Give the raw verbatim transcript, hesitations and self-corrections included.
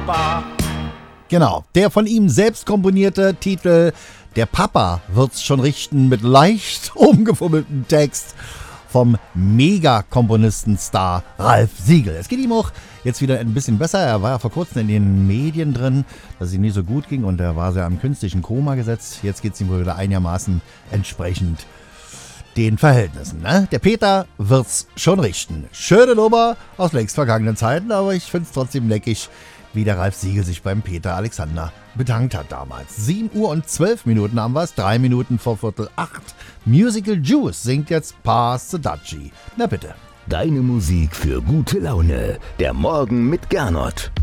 Genau, der von ihm selbst komponierte Titel Der Papa wird's schon richten mit leicht umgefummeltem Text vom Mega-Komponisten-Star Ralf Siegel. Es geht ihm auch jetzt wieder ein bisschen besser. Er war ja vor kurzem in den Medien drin, dass es ihm nicht so gut ging und er war sehr am künstlichen Koma gesetzt. Jetzt geht es ihm wohl wieder einigermaßen entsprechend den Verhältnissen. Ne? Der Peter wird's schon richten. Schöne Nummer aus längst vergangenen Zeiten, aber ich finde es trotzdem leckig, wie der Ralf Siegel sich beim Peter Alexander bedankt hat damals. sieben Uhr und zwölf Minuten haben wir es, drei Minuten vor Viertel acht. Musical Juice singt jetzt Pass the Dutchie. Na bitte. Deine Musik für gute Laune. Der Morgen mit Gernot.